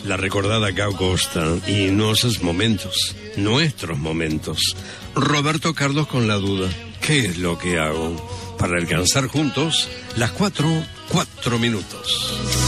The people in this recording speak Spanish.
la recordada Gal Costa y nuestros momentos. Roberto Carlos con la duda, ¿qué es lo que hago? Para alcanzar juntos las 4 minutos.